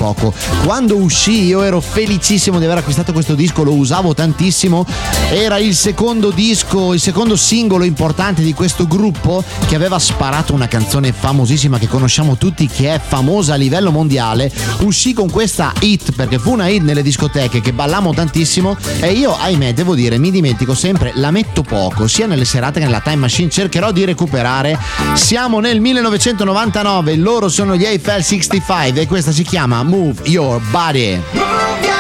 poco. Quando uscì io ero felicissimo di aver acquistato questo disco, lo usavo tantissimo, era il secondo disco, il secondo singolo importante di questo gruppo che aveva sparato una canzone famosissima che conosciamo tutti, che è famosa a livello mondiale. Uscì con questa hit perché fu una hit nelle discoteche che ballammo tantissimo, e io, ahimè, devo dire, mi dimentico sempre, la metto poco sia nelle serate che nella Time Machine. Cercherò di recuperare. Siamo nel 1999, loro sono gli Eiffel 65 e questa si chiama Move Your Body.